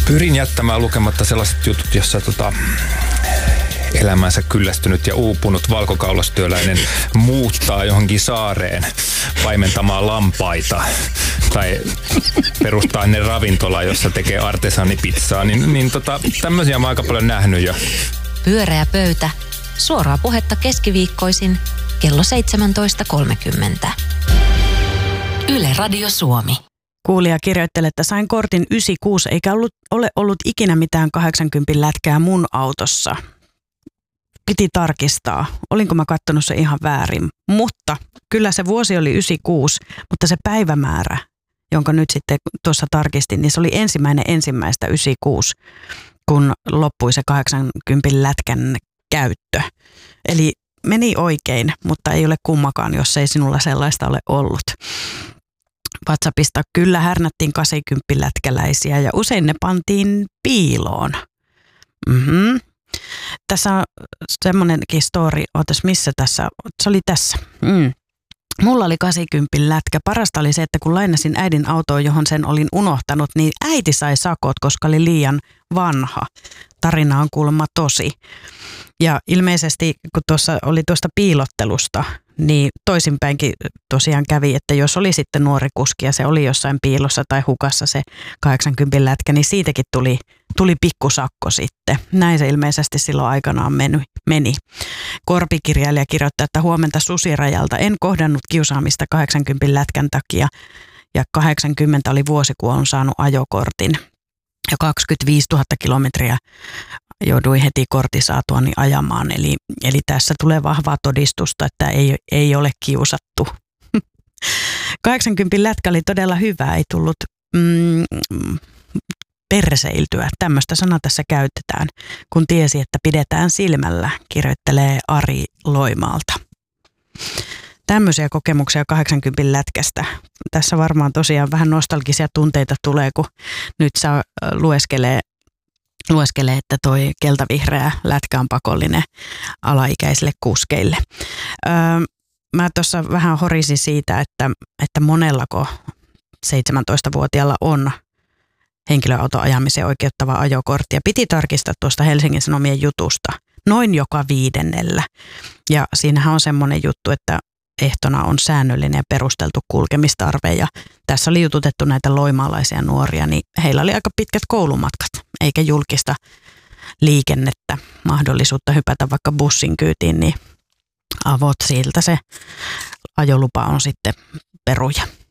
Pyrin jättämään lukematta sellaiset jutut, jossa elämänsä kyllästynyt ja uupunut valkokaulastyöläinen muuttaa johonkin saareen paimentamaan lampaita tai perustaa ne ravintola, jossa tekee artesaanipizzaa, niin tämmöisiä mä oon aika paljon nähnyt jo. Pyöreä pöytä. Suoraa puhetta keskiviikkoisin kello 17.30. Yle Radio Suomi. Kuulija kirjoittelee, että sain kortin 96 eikä ole ollut ikinä mitään 80 lätkää mun autossa. Piti tarkistaa, olinko mä katsonut se ihan väärin, mutta kyllä se vuosi oli 96, mutta se päivämäärä, jonka nyt sitten tuossa tarkistin, niin se oli 1.1.96, kun loppui se 80 lätkän käyttö. Eli meni oikein, mutta ei ole kummakaan, jos ei sinulla sellaista ole ollut. WhatsAppista kyllä härnättiin 80 lätkäläisiä ja usein ne pantiin piiloon. Tässä on semmoinenkin story, ootas missä tässä, se oli tässä. Mulla oli 80 lätkä. Parasta oli se, että kun lainasin äidin autoa, johon sen olin unohtanut, niin äiti sai sakot, koska oli liian vanha. Tarina on kuulemma tosi. Ja ilmeisesti, kun tuossa oli tuosta piilottelusta, niin toisinpäinkin tosiaan kävi, että jos oli sitten nuori kuski ja se oli jossain piilossa tai hukassa se 80 lätkä, niin siitäkin tuli pikkusakko sitten. Näin se ilmeisesti silloin aikanaan meni. Korpikirjailija kirjoittaa, että huomenta susirajalta en kohdannut kiusaamista 80 lätkän takia ja 80 oli vuosi, kun on saanut ajokortin. Ja 25 000 kilometriä jouduin heti kortti saatuani ajamaan. Eli tässä tulee vahvaa todistusta, että ei ole kiusattu. 80 lätkä oli todella hyvä, ei tullut perseiltyä. Tämmöistä sanaa tässä käytetään, kun tiesi, että pidetään silmällä, kirjoittelee Ari Loimaalta. Tämmöisiä kokemuksia 80 lätkästä. Tässä varmaan tosiaan vähän nostalgisia tunteita tulee, kun nyt saa lueskelee, että toi keltavihreä lätkä on pakollinen alaikäisille kuskeille. Mä tuossa vähän horisin siitä, että monellako 17-vuotiaalla on henkilöauton ajamiseen oikeuttava ajokortti. Ja piti tarkistaa tuosta Helsingin Sanomien jutusta noin joka 5. Ja siinähän on semmoinen juttu, että ehtona on säännöllinen ja perusteltu kulkemistarve. Ja tässä oli jututettu näitä loimaalaisia nuoria, niin heillä oli aika pitkät koulumatkat, eikä julkista liikennettä, mahdollisuutta hypätä vaikka bussin kyytiin, niin avot siltä se ajolupa on sitten peruja.